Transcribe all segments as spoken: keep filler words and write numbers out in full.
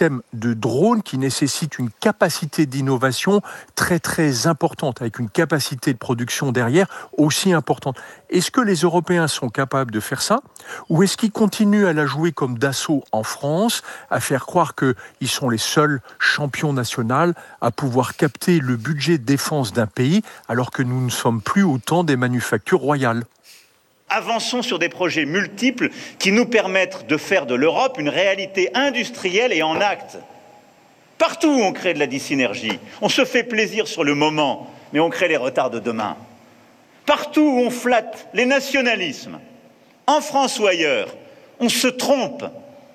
système de drones qui nécessite une capacité d'innovation très très importante, avec une capacité de production derrière aussi importante. Est-ce que les Européens sont capables de faire ça, ou est-ce qu'ils continuent à la jouer comme Dassault en France, à faire croire qu'ils sont les seuls champions nationaux à pouvoir capter le budget de défense d'un pays, alors que nous ne sommes plus au temps des manufactures royales? Avançons sur des projets multiples qui nous permettent de faire de l'Europe une réalité industrielle et en acte. Partout où on crée de la dysynergie, on se fait plaisir sur le moment, mais on crée les retards de demain. Partout où on flatte les nationalismes, en France ou ailleurs, on se trompe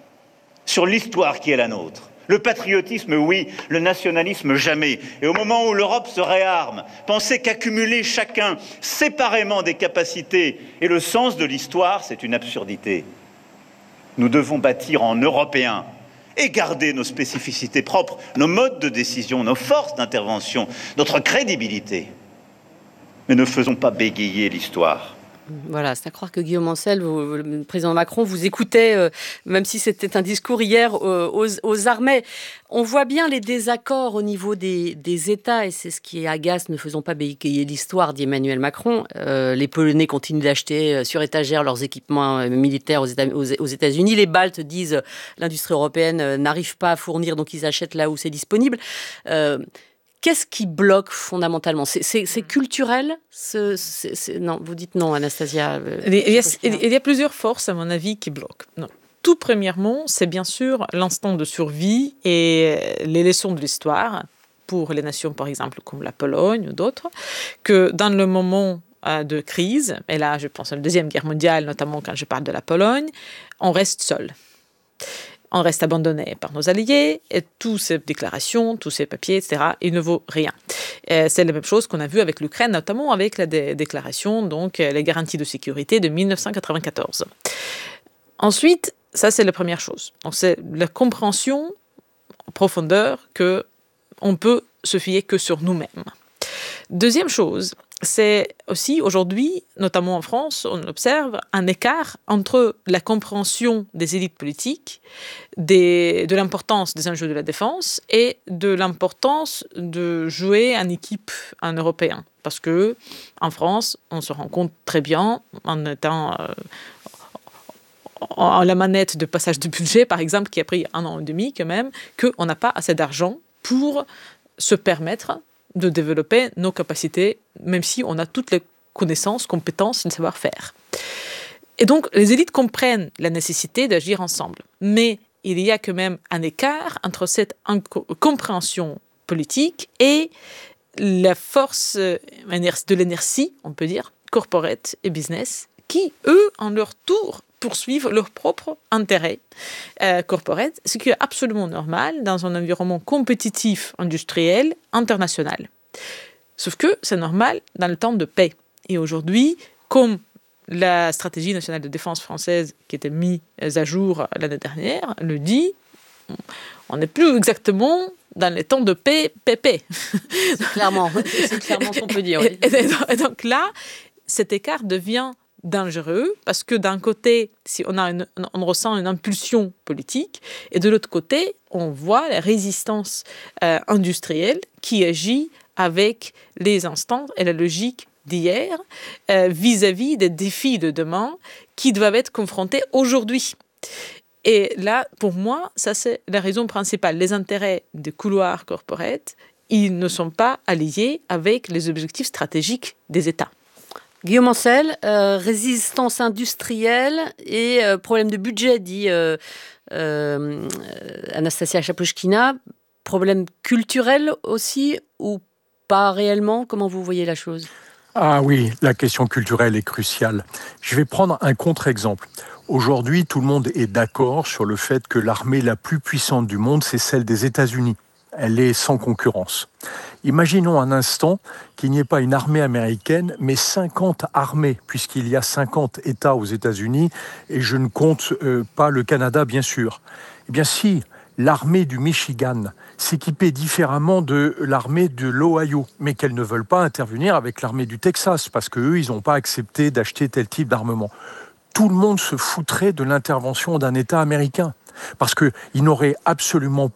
sur l'histoire qui est la nôtre. Le patriotisme, oui, le nationalisme, jamais. Et au moment où l'Europe se réarme, penser qu'accumuler chacun séparément des capacités et le sens de l'histoire, c'est une absurdité. Nous devons bâtir en Européens et garder nos spécificités propres, nos modes de décision, nos forces d'intervention, notre crédibilité. Mais ne faisons pas bégayer l'histoire. Voilà, c'est à croire que Guillaume Ancel, vous, le président Macron, vous écoutait, euh, même si c'était un discours hier euh, aux, aux armées. On voit bien les désaccords au niveau des, des États, et c'est ce qui agace. Ne faisons pas bégayer l'histoire, dit Emmanuel Macron. Euh, les Polonais continuent d'acheter sur étagère leurs équipements militaires aux, États, aux, aux États-Unis. Les Baltes disent euh, l'industrie européenne euh, n'arrive pas à fournir, donc ils achètent là où c'est disponible. Euh, Qu'est-ce qui bloque fondamentalement ? C'est, c'est, c'est culturel c'est, c'est, c'est... Non, vous dites non, Anastasia. Il y, a, il y a plusieurs forces, à mon avis, qui bloquent. Non. Tout premièrement, c'est bien sûr l'instinct de survie et les leçons de l'histoire, pour les nations, par exemple, comme la Pologne ou d'autres, que dans le moment de crise, et là, je pense à la Deuxième Guerre mondiale, notamment quand je parle de la Pologne, on reste seul. On reste abandonné par nos alliés, et toutes ces déclarations, tous ces papiers, et cetera, il ne vaut rien. Et c'est la même chose qu'on a vu avec l'Ukraine, notamment avec la dé- déclaration, donc les garanties de sécurité de dix-neuf cent quatre-vingt-quatorze. Ensuite, ça c'est la première chose. Donc c'est la compréhension en profondeur qu'on peut se fier que sur nous-mêmes. Deuxième chose, c'est aussi aujourd'hui, notamment en France, on observe un écart entre la compréhension des élites politiques, des, de l'importance des enjeux de la défense et de l'importance de jouer en équipe en européen. Parce que en France, on se rend compte très bien, en étant euh, en la manette de passage de budget, par exemple, qui a pris un an et demi quand même, qu'on n'a pas assez d'argent pour se permettre de développer nos capacités, même si on a toutes les connaissances, compétences et le savoir-faire. Et donc, les élites comprennent la nécessité d'agir ensemble. Mais il y a quand même un écart entre cette inco- compréhension politique et la force de l'inertie, on peut dire, corporate et business, qui, eux, en leur tour, poursuivent leurs propres intérêts euh, corporate, ce qui est absolument normal dans un environnement compétitif, industriel, international. Sauf que c'est normal dans le temps de paix. Et aujourd'hui, comme la stratégie nationale de défense française qui était mise à jour l'année dernière le dit, on n'est plus exactement dans les temps de paix, paix, paix. C'est clairement, c'est clairement ce qu'on peut dire. Oui. Et, et, et donc là, cet écart devient dangereux parce que d'un côté, si on, a une, on ressent une impulsion politique et de l'autre côté, on voit la résistance euh, industrielle qui agit avec les instants et la logique d'hier euh, vis-à-vis des défis de demain qui doivent être confrontés aujourd'hui. Et là, pour moi, ça c'est la raison principale. Les intérêts des couloirs corporate, ils ne sont pas alliés avec les objectifs stratégiques des États. Guillaume Ancel, euh, résistance industrielle et euh, problème de budget, dit euh, euh, Anastasia Chapouchkina. Problème culturel aussi ou pas réellement ? Comment vous voyez la chose ? Ah oui, la question culturelle est cruciale. Je vais prendre un contre-exemple. Aujourd'hui, tout le monde est d'accord sur le fait que l'armée la plus puissante du monde, c'est celle des États-Unis. Elle est sans concurrence. Imaginons un instant qu'il n'y ait pas une armée américaine, mais cinquante armées, puisqu'il y a cinquante États aux États-Unis, et je ne compte euh, pas le Canada, bien sûr. Eh bien, si l'armée du Michigan s'équipait différemment de l'armée de l'Ohio, mais qu'elles ne veulent pas intervenir avec l'armée du Texas, parce qu'eux, ils n'ont pas accepté d'acheter tel type d'armement, tout le monde se foutrait de l'intervention d'un État américain. Parce qu'il n'aurait absolument